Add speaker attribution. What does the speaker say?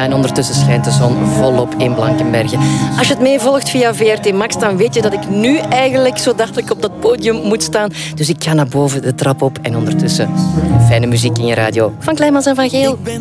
Speaker 1: Ja, en ondertussen schijnt de zon volop in Blankenberge. Als je het meevolgt via VRT Max, dan weet je dat ik nu eigenlijk zo dadelijk op dat podium moet staan. Dus ik ga naar boven de trap op en ondertussen fijne muziek in je radio van Kleimans en Van Geel.